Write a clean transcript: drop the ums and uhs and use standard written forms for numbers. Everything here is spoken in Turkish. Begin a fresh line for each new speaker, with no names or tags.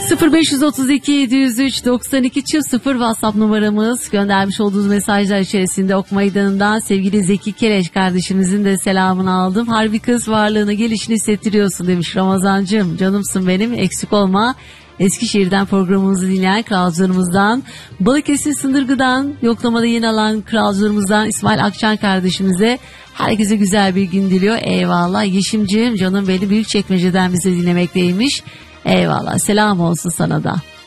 0532 703 92 0 WhatsApp numaramız. Göndermiş olduğunuz mesajlar içerisinde Ok Meydanı'ndan sevgili Zeki Keleş kardeşimizin de selamını aldım. Harbi kız, varlığını gelişini hissettiriyorsun demiş Ramazancığım. Canımsın benim, eksik olma. Eskişehir'den programımızı dinleyen kralcılarımızdan, Balıkesir Sındırgı'dan yoklamada yeni alan kralcılarımızdan İsmail Akçan kardeşimize herkese güzel bir gün diliyor. Eyvallah Yeşimciğim, canım beni Büyükçekmece'den bize dinlemekteymiş. Eyvallah, selam olsun sana da.